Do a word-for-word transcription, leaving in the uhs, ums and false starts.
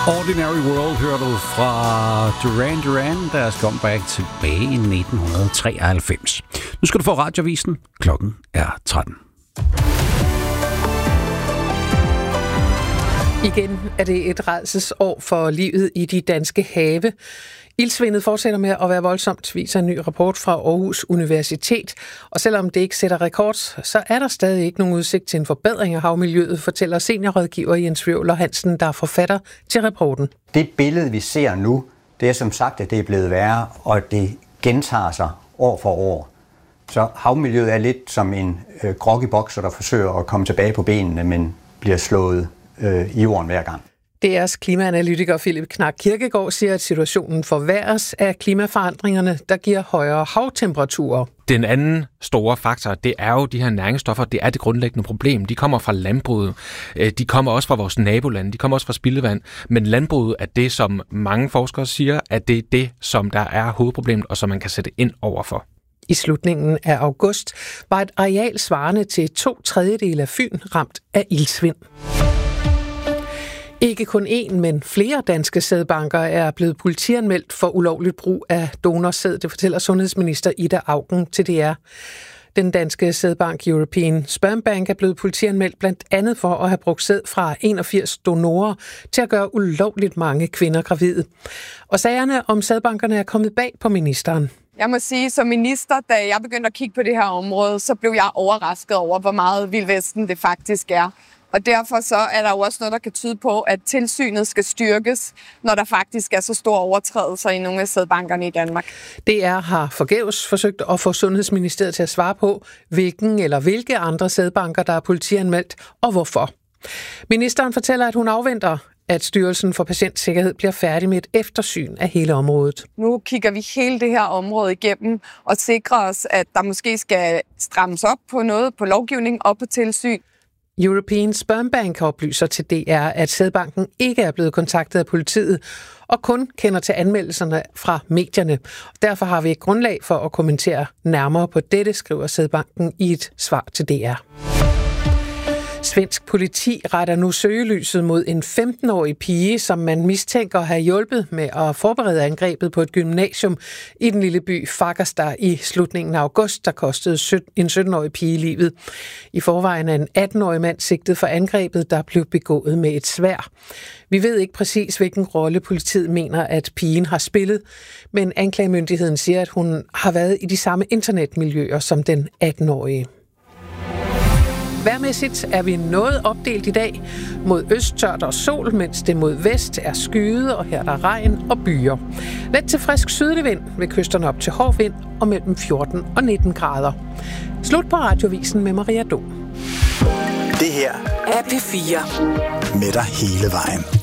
Ordinary World hører du fra Duran Duran, deres comeback tilbage i nitten treoghalvfems. Nu skal du få Radioavisen. Klokken er tretten. Igen er det et rædselsår for livet i de danske have. Ildsvindet fortsætter med at være voldsomt, viser en ny rapport fra Aarhus Universitet. Og selvom det ikke sætter rekord, så er der stadig ikke nogen udsigt til en forbedring af havmiljøet, fortæller seniorrådgiver Jens Wøvler Hansen, der er forfatter til rapporten. Det billede, vi ser nu, det er som sagt, at det er blevet værre, og det gentager sig år for år. Så havmiljøet er lidt som en øh, groggy bokser, der forsøger at komme tilbage på benene, men bliver slået øh, i jorden hver gang. D R's klimaanalytiker Philip Knak Kirkegaard siger, at situationen forværres af klimaforandringerne, der giver højere havtemperaturer. Den anden store faktor, det er jo de her næringsstoffer, det er det grundlæggende problem. De kommer fra landbruget, de kommer også fra vores nabolande, de kommer også fra spildevand, men landbruget er det, som mange forskere siger, at det er det, som der er hovedproblemet, og som man kan sætte ind overfor. I slutningen af august var et areal svarende til to tredjedele af Fyn ramt af ildsvind. Ikke kun én, men flere danske sædbanker er blevet politianmeldt for ulovligt brug af donorsæd, det fortæller sundhedsminister Ida Auken til D R. Den danske sædbank European Sperm Bank er blevet politianmeldt blandt andet for at have brugt sæd fra enogfirs donorer til at gøre ulovligt mange kvinder gravide. Og sagerne om sædbankerne er kommet bag på ministeren. Jeg må sige, som minister, da jeg begyndte at kigge på det her område, så blev jeg overrasket over, hvor meget vildvesten det faktisk er. Og derfor så er der jo også noget, der kan tyde på, at tilsynet skal styrkes, når der faktisk er så store overtrædelser i nogle af sædbankerne i Danmark. D R har forgæves forsøgt at få Sundhedsministeriet til at svare på, hvilken eller hvilke andre sædbanker, der er politianmeldt, og hvorfor. Ministeren fortæller, at hun afventer, at Styrelsen for Patientsikkerhed bliver færdig med et eftersyn af hele området. Nu kigger vi hele det her område igennem og sikrer os, at der måske skal strammes op på noget, på lovgivning og på tilsyn. European Sperm Bank oplyser til D R, at sædbanken ikke er blevet kontaktet af politiet og kun kender til anmeldelserne fra medierne. Derfor har vi ikke grundlag for at kommentere nærmere på dette, skriver sædbanken i et svar til D R. Svensk politi retter nu søgelyset mod en femten-årig pige, som man mistænker at have hjulpet med at forberede angrebet på et gymnasium i den lille by Fagersta i slutningen af august, der kostede en sytten-årig pige livet. I forvejen er en atten-årig mand sigtet for angrebet, der blev begået med et sværd. Vi ved ikke præcis, hvilken rolle politiet mener, at pigen har spillet, men anklagemyndigheden siger, at hun har været i de samme internetmiljøer som den atten-årige. Vejrmæssigt er vi noget opdelt i dag. Mod øst tørt og sol, mens det mod vest er skyet, og her er der regn og byer. Let til frisk sydlig vind ved kysterne op til hård vind og mellem fjorten og nitten grader. Slut på Radioavisen med Maria Dom. Det her er P fire. Med dig hele vejen.